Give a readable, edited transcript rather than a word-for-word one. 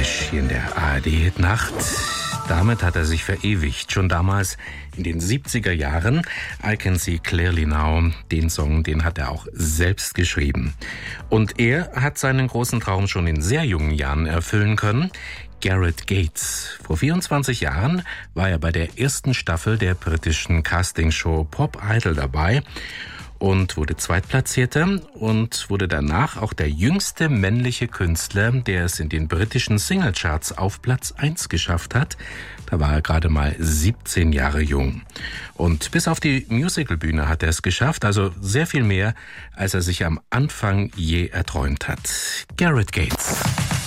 Mensch hier in der ARD-Nacht. Damit hat er sich verewigt. Schon damals in den 70er Jahren. I Can See Clearly Now. Den Song, den hat er auch selbst geschrieben. Und er hat seinen großen Traum schon in sehr jungen Jahren erfüllen können. Gareth Gates. Vor 24 Jahren war er bei der ersten Staffel der britischen Castingshow Pop Idol dabei und wurde Zweitplatzierter und wurde danach auch der jüngste männliche Künstler, der es in den britischen Singlecharts auf Platz 1 geschafft hat. Da war er gerade mal 17 Jahre jung. Und bis auf die Musicalbühne hat er es geschafft, also sehr viel mehr, als er sich am Anfang je erträumt hat. Gareth Gates.